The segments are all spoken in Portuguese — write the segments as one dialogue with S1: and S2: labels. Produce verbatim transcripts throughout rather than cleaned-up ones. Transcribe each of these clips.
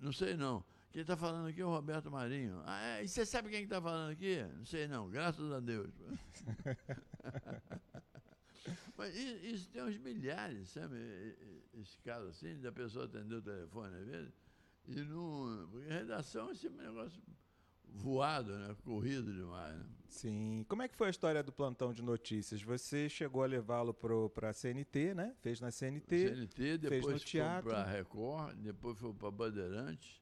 S1: Não sei não. Quem está falando aqui é o Roberto Marinho. Ah, é? E você sabe quem está falando aqui? Não sei não, graças a Deus. Mas isso tem uns milhares, sabe? Esse caso assim, da pessoa atender o telefone às vezes, e não. Porque redação é sempre um negócio voado, né? Corrido demais, né?
S2: Sim. Como é que foi a história do plantão de notícias? Você chegou a levá-lo para a C N T, né? Fez na C N T,
S1: C N T,
S2: depois
S1: depois
S2: foi para
S1: a Record, depois foi para Bandeirantes.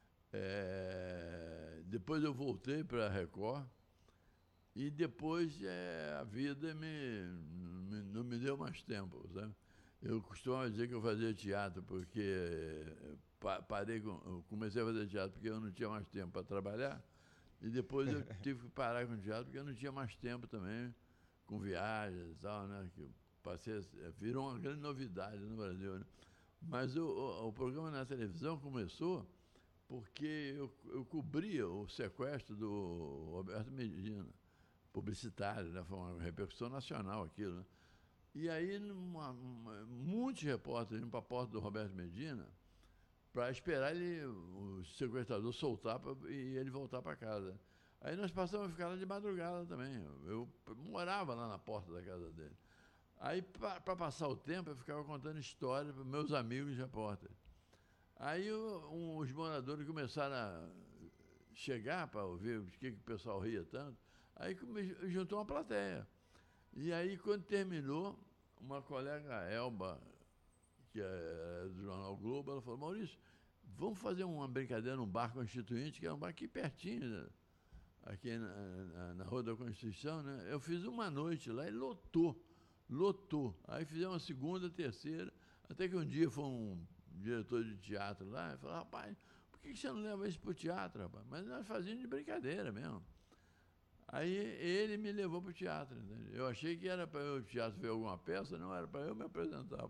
S1: É... Depois eu voltei para a Record. E depois é, a vida me, me, não me deu mais tempo, sabe? Eu costumava dizer que eu fazia teatro porque pa, parei com, eu comecei a fazer teatro porque eu não tinha mais tempo para trabalhar, e depois eu tive que parar com o teatro porque eu não tinha mais tempo também, com viagens e tal, né? Que eu passei, virou uma grande novidade no Brasil, né? Mas o, o, o programa na televisão começou porque eu, eu cobria o sequestro do Roberto Medina, publicitário, né? Foi uma repercussão nacional aquilo, né? E aí uma, uma, muitos repórteres iam para a porta do Roberto Medina para esperar ele, o sequestrador soltar pra, e ele voltar para casa. Aí nós passamos a ficar lá de madrugada também. Eu, eu morava lá na porta da casa dele. Aí, para passar o tempo, eu ficava contando histórias para meus amigos repórteres. Aí um, os moradores começaram a chegar para ouvir o que, que o pessoal ria tanto. Aí juntou uma plateia. E aí, quando terminou, uma colega, Elba, que é do Jornal Globo, ela falou: Maurício, vamos fazer uma brincadeira num bar constituinte, que é um bar aqui pertinho, né? Aqui na, na, na Rua da Constituição, né? Eu fiz uma noite lá e lotou, lotou. Aí fizemos uma segunda, terceira, até que um dia foi um diretor de teatro lá e falou: rapaz, por que você não leva isso para o teatro, rapaz? Mas nós fazíamos de brincadeira mesmo. Aí ele me levou para o teatro, entendeu? Eu achei que era para eu no teatro ver alguma peça, não era para eu me apresentar.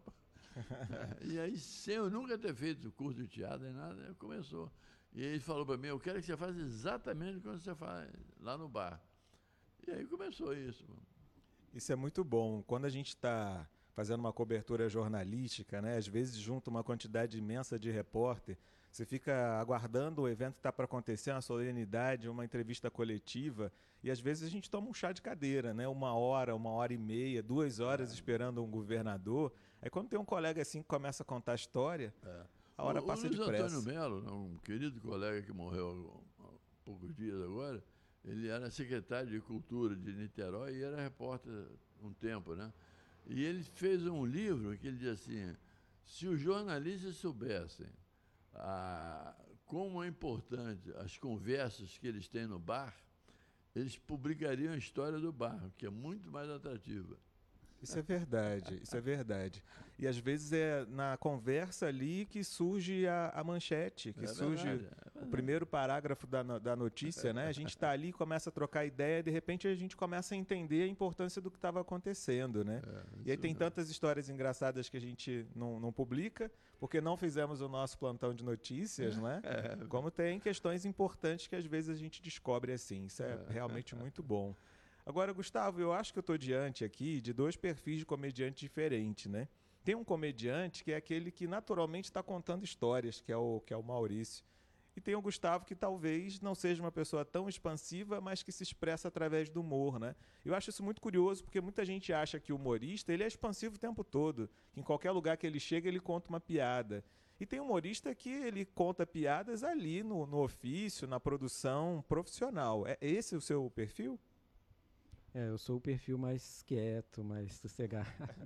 S1: E aí, sem eu nunca ter feito curso de teatro nem nada, começou. E ele falou para mim: eu quero que você faça exatamente o que você faz lá no bar. E aí começou isso.
S2: Isso é muito bom. Quando a gente está fazendo uma cobertura jornalística, né, às vezes junta uma quantidade imensa de repórter, você fica aguardando o evento que está para acontecer, uma solenidade, uma entrevista coletiva, e às vezes a gente toma um chá de cadeira, né? Uma hora, uma hora e meia, duas horas é. esperando um governador. Aí quando tem um colega assim que começa a contar a história, é. a hora
S1: o,
S2: passa
S1: o Luiz
S2: depressa.
S1: Antônio Melo, um querido colega que morreu há poucos dias agora, ele era secretário de Cultura de Niterói e era repórter um tempo, né? E ele fez um livro que ele dizia assim: se os jornalistas soubessem ah, como é importante as conversas que eles têm no bar, eles publicariam a história do bar, que é muito mais atrativa.
S2: Isso é verdade, isso é verdade. E às vezes é na conversa ali que surge a, a manchete, que é surge verdade, é o primeiro parágrafo da, da notícia, né? A gente está ali, começa a trocar ideia e de repente a gente começa a entender a importância do que estava acontecendo, né? É, e aí tem mesmo. Tantas histórias engraçadas que a gente não, não publica, porque não fizemos o nosso plantão de notícias, né? É. Como tem questões importantes que às vezes a gente descobre assim. Isso é realmente muito bom. Agora, Gustavo, eu acho que eu estou diante aqui de dois perfis de comediante diferentes, né? Tem um comediante que é aquele que naturalmente está contando histórias, que é, o, que é o Maurício. E tem o Gustavo que talvez não seja uma pessoa tão expansiva, mas que se expressa através do humor, né? Eu acho isso muito curioso, porque muita gente acha que o humorista ele é expansivo o tempo todo, que em qualquer lugar que ele chega ele conta uma piada. E tem humorista que ele conta piadas ali no, no ofício, na produção profissional. É esse o seu perfil?
S3: É, eu sou o perfil mais quieto, mais sossegado,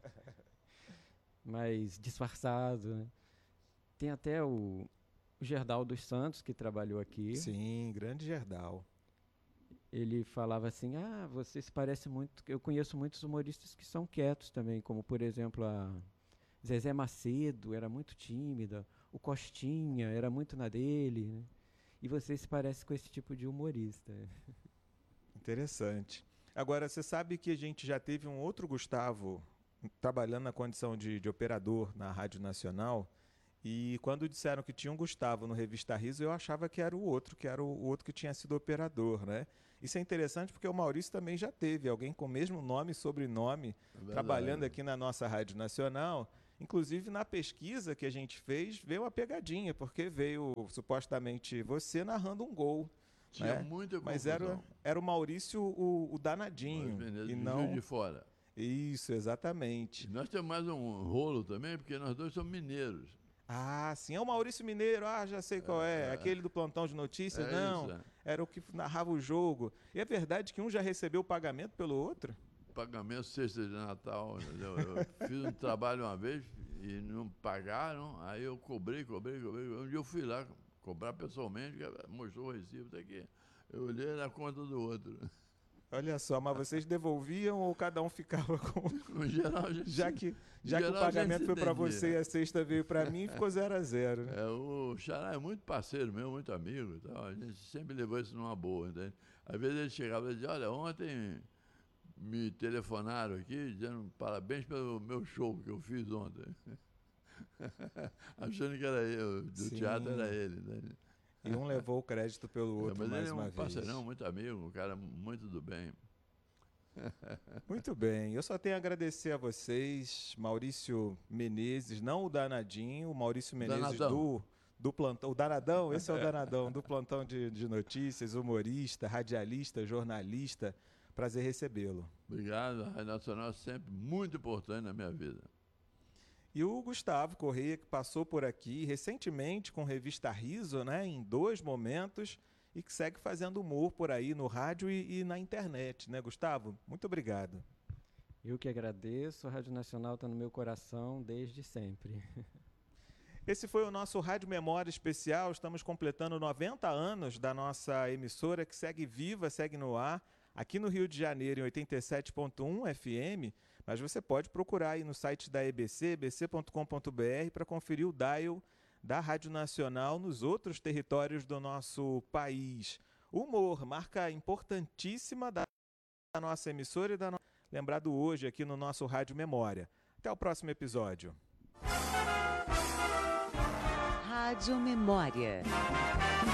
S3: mais disfarçado, né? Tem até o, o Gerdau dos Santos, que trabalhou aqui.
S2: Sim, grande Gerdau.
S3: Ele falava assim: ah, você se parece muito... Eu conheço muitos humoristas que são quietos também, como, por exemplo, a Zezé Macedo, era muito tímida, o Costinha era muito na dele, né? E você se parece com esse tipo de humorista.
S2: Interessante. Agora, você sabe que a gente já teve um outro Gustavo trabalhando na condição de, de operador na Rádio Nacional, e quando disseram que tinha um Gustavo no Revista Riso, eu achava que era o outro, que era o, o outro que tinha sido operador, né? Isso é interessante porque o Maurício também já teve alguém com o mesmo nome e sobrenome é trabalhando aqui na nossa Rádio Nacional, Inclusive, na pesquisa que a gente fez, veio uma pegadinha, porque veio supostamente você narrando um gol.
S1: Tinha
S2: né?
S1: muita confusão.
S2: Mas era, era o Maurício o, o danadinho.
S1: Menezes,
S2: e
S1: de
S2: não
S1: Juiz de Fora.
S2: Isso, exatamente.
S1: E nós temos mais um rolo também, porque nós dois somos mineiros.
S2: Ah, sim, é o Maurício Mineiro, ah, já sei qual é,
S1: É.
S2: aquele do plantão de notícias,
S1: É
S2: não,
S1: isso, é.
S2: era o que narrava o jogo. E é verdade que um já recebeu o pagamento pelo outro?
S1: Pagamento sexta de Natal, entendeu? Eu fiz um trabalho uma vez e não pagaram, aí eu cobrei, cobrei, cobrei. Um dia eu fui lá cobrar pessoalmente, mostrou o recibo, até que eu olhei na conta do outro.
S2: Olha só, mas vocês devolviam ou cada um ficava com...
S1: No geral, a gente,
S2: Já que, já que
S1: geral,
S2: o pagamento
S1: a gente
S2: foi
S1: se
S2: para
S1: entendia.
S2: você e a sexta veio para mim, ficou zero a zero. Né?
S1: É, o Xará é muito parceiro meu, muito amigo e tal. A gente sempre levou isso numa boa, entende? Às vezes ele chegava e dizia, olha, ontem me telefonaram aqui dizendo parabéns pelo meu show que eu fiz ontem. Achando que era eu, do
S2: Sim.
S1: teatro era ele. Né?
S2: E um levou o crédito pelo
S1: É,
S2: outro
S1: mas
S2: mais
S1: ele é
S2: uma
S1: um
S2: vez.
S1: parceirão, muito amigo, um cara muito do bem.
S2: Muito bem, eu só tenho a agradecer a vocês, Maurício Menezes, não o Danadinho, o Maurício Menezes
S1: Danadão.
S2: do, do plantão, o Danadão, esse é o Danadão, do plantão de, de notícias, humorista, radialista, jornalista, prazer recebê-lo.
S1: Obrigado, a Rádio Nacional é sempre muito importante na minha vida.
S2: E o Gustavo Corrêa, que passou por aqui recentemente com revista Riso, né, em dois momentos, e que segue fazendo humor por aí no rádio e, e na internet, né, Gustavo? Muito obrigado.
S3: Eu que agradeço, a Rádio Nacional está no meu coração desde sempre.
S2: Esse foi o nosso Rádio Memória Especial, estamos completando noventa anos da nossa emissora que segue viva, segue no ar, aqui no Rio de Janeiro em oitenta e sete ponto um F M, mas você pode procurar aí no site da E B C, e b c ponto com ponto b r, para conferir o dial da Rádio Nacional nos outros territórios do nosso país. O humor, marca importantíssima da nossa emissora e da no... lembrado hoje aqui no nosso Rádio Memória. Até o próximo episódio.
S4: Rádio Memória.